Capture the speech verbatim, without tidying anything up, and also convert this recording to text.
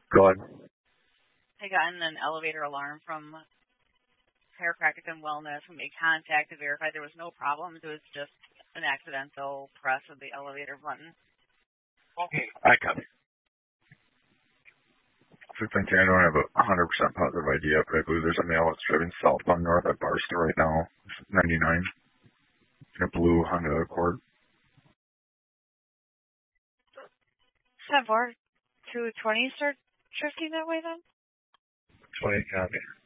Go ahead. I gotten an elevator alarm from Chiropractic and Wellness. We made contact to verify there was no problems. It was just an accidental press of the elevator button. Okay. I copy. Frequency, I don't have a one hundred percent positive idea, but I believe there's a male that's driving southbound north at Barstow right now. ninety-nine. In a blue Honda Accord. ten four, two twenty start drifting that way then? twenty, copy.